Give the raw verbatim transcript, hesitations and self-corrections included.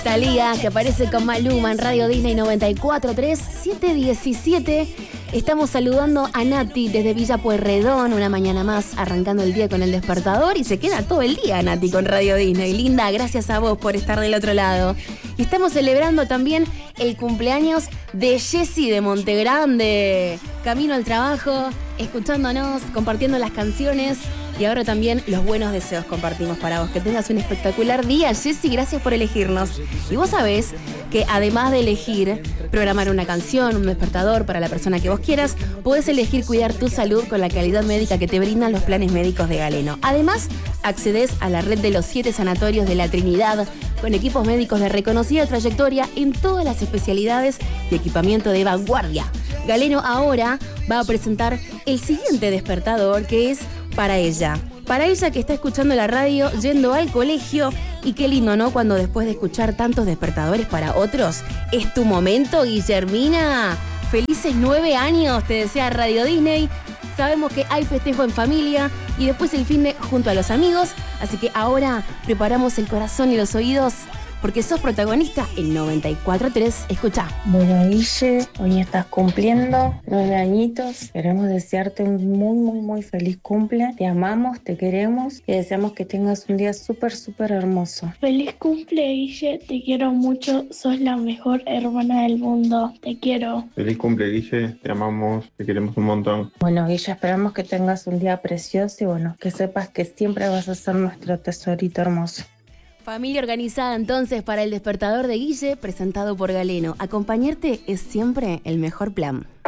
Talía, que aparece con Maluma en Radio Disney noventa y cuatro punto tres, siete diecisiete. Estamos saludando a Nati desde Villa Pueyrredón, una mañana más, arrancando el día con el despertador, y se queda todo el día Nati con Radio Disney. Linda, gracias a vos por estar del otro lado. Y estamos celebrando también el cumpleaños de Jessy de Montegrande. Camino al trabajo, escuchándonos, compartiendo las canciones. Y ahora también los buenos deseos compartimos para vos. Que tengas un espectacular día, Jessy, gracias por elegirnos. Y vos sabés que además de elegir programar una canción, un despertador para la persona que vos quieras, podés elegir cuidar tu salud con la calidad médica que te brindan los planes médicos de Galeno. Además, accedés a la red de los siete sanatorios de la Trinidad, con equipos médicos de reconocida trayectoria en todas las especialidades y equipamiento de vanguardia. Galeno ahora va a presentar el siguiente despertador, que es para ella. Para ella que está escuchando la radio, yendo al colegio. Y qué lindo, ¿no? Cuando después de escuchar tantos despertadores para otros, es tu momento, Guillermina. Felices nueve años, te desea Radio Disney. Sabemos que hay festejo en familia y después el fin de junto a los amigos. Así que ahora preparamos el corazón y los oídos, porque sos protagonista en noventa y cuatro punto tres. Escuchá. Bueno, Guille, hoy estás cumpliendo nueve añitos. Queremos desearte un muy, muy, muy feliz cumple. Te amamos, te queremos y deseamos que tengas un día súper, súper hermoso. Feliz cumple, Guille. Te quiero mucho. Sos la mejor hermana del mundo. Te quiero. Feliz cumple, Guille. Te amamos, te queremos un montón. Bueno, Guille, esperamos que tengas un día precioso y bueno, que sepas que siempre vas a ser nuestro tesorito hermoso. Familia organizada entonces para el despertador de Guille, presentado por Galeno. Acompañarte es siempre el mejor plan.